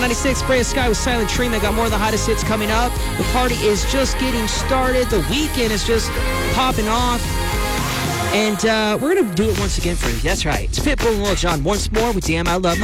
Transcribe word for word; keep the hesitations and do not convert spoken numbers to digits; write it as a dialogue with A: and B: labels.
A: ninety-six, Brea Sky with Silent Treatment. Got more of the hottest hits coming up. The party is just getting started. The weekend is just popping off. And uh, we're going to do it once again for you. That's right. It's Pitbull and Lil Jon once more with Damn I Love My